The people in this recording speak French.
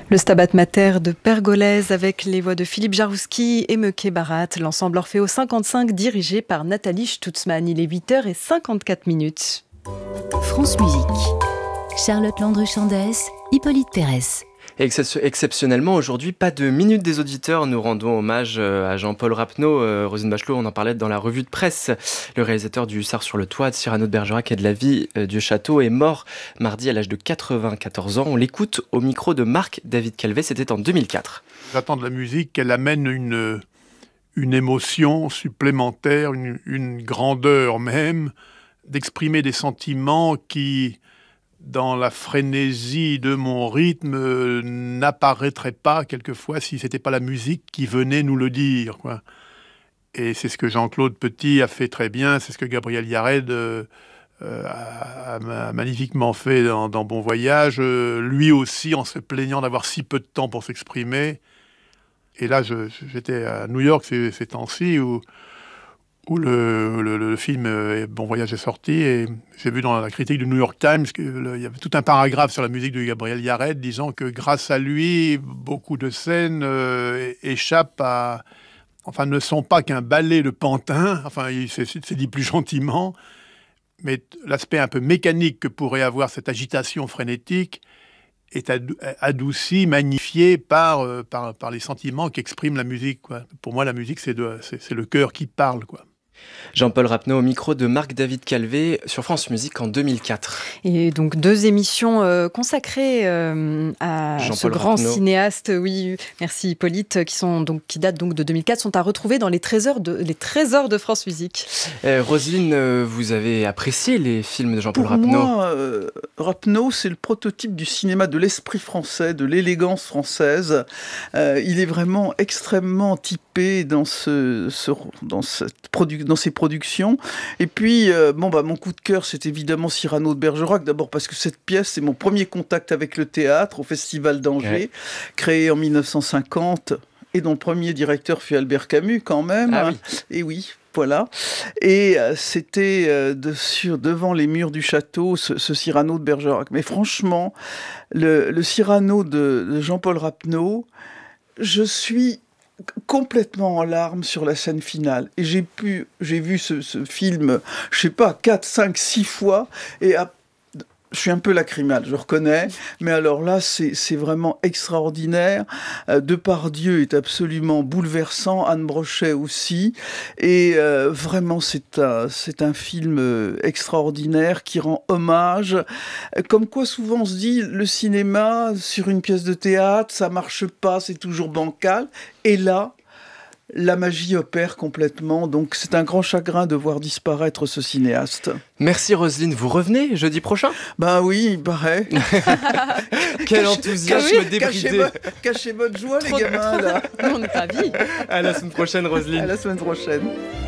Le Stabat Mater de Pergolèse avec les voix de Philippe Jarouski et Meuké Barat, l'ensemble Orfeo 55 dirigé par Nathalie Stutzmann. Il est 8h54. France Musique. Charlotte Landru-Chandès, Hippolyte Pérez. Exceptionnellement, aujourd'hui, pas de minute des auditeurs. Nous rendons hommage à Jean-Paul Rapneau. Roselyne Bachelot, on en parlait dans la revue de presse. Le réalisateur du Hussard sur le toit, de Cyrano de Bergerac et de La vie du château est mort mardi à l'âge de 94 ans. On l'écoute au micro de Marc-David Calvet, c'était en 2004. J'attends de la musique qu'elle amène une émotion supplémentaire, une grandeur même, d'exprimer des sentiments qui, dans la frénésie de mon rythme, n'apparaîtrait pas quelquefois si c'était pas la musique qui venait nous le dire, quoi. Et c'est ce que Jean-Claude Petit a fait très bien, c'est ce que Gabriel Yared a magnifiquement fait dans Bon Voyage, lui aussi en se plaignant d'avoir si peu de temps pour s'exprimer. Et là, j'étais à New York ces temps-ci où le film Bon Voyage est sorti, et j'ai vu dans la critique du New York Times qu'il y avait tout un paragraphe sur la musique de Gabriel Yared disant que grâce à lui, beaucoup de scènes échappent ne sont pas qu'un ballet de pantin, c'est dit plus gentiment, mais l'aspect un peu mécanique que pourrait avoir cette agitation frénétique est adouci, magnifié par les sentiments qu'exprime la musique, quoi. Pour moi, la musique, c'est le cœur qui parle, quoi. Jean-Paul Rapneau au micro de Marc-David Calvet sur France Musique en 2004. Et donc 2 émissions consacrées à ce grand Rapneau. Cinéaste. Oui, merci Hippolyte, qui datent donc de 2004, sont à retrouver dans les trésors de France Musique. Roselyne, vous avez apprécié les films de Jean-Paul pour Rapneau? moi, Rapneau, c'est le prototype du cinéma de l'esprit français, de l'élégance française. Il est vraiment extrêmement typé dans ses productions. Et puis, mon coup de cœur, c'est évidemment Cyrano de Bergerac. D'abord parce que cette pièce, c'est mon premier contact avec le théâtre au Festival d'Angers, créé en 1950, et dont le premier directeur fut Albert Camus, quand même. Ah oui. Et oui. Voilà. Et c'était devant les murs du château, ce Cyrano de Bergerac. Mais franchement, le Cyrano de Jean-Paul Rapneau, je suis complètement en larmes sur la scène finale. Et j'ai vu ce film, je sais pas, 4, 5, 6 fois, et je suis un peu lacrymal, je reconnais, mais alors là, c'est vraiment extraordinaire. Depardieu est absolument bouleversant, Anne Brochet aussi, et vraiment, c'est un film extraordinaire qui rend hommage. Comme quoi, souvent, on se dit, le cinéma, sur une pièce de théâtre, ça marche pas, c'est toujours bancal, et là, la magie opère complètement, donc c'est un grand chagrin de voir disparaître ce cinéaste. Merci Roselyne, vous revenez jeudi prochain? Ben oui, il paraît. Quel enthousiasme débridé. Cachez votre joie, les gamins, là. On est ravis. À la semaine prochaine Roselyne. À la semaine prochaine.